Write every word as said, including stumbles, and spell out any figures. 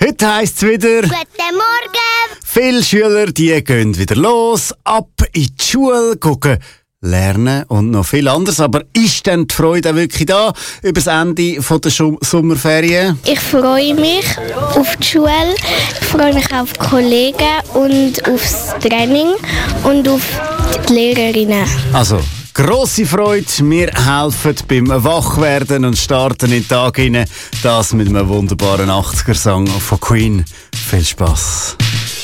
Heute heisst es wieder... Guten Morgen! Viele Schüler, die gehen wieder los, ab in die Schule, gucken, lernen und noch viel anderes. Aber ist denn die Freude auch wirklich da über das Ende der Schum- Sommerferien? Ich freue mich auf die Schule, ich freue mich auf die Kollegen und aufs Training und auf die Lehrerinnen. Also, grosse Freude, wir helfen beim Wachwerden und starten in den Tag hinein. Das mit einem wunderbaren achtziger-Song von Queen. Viel Spass.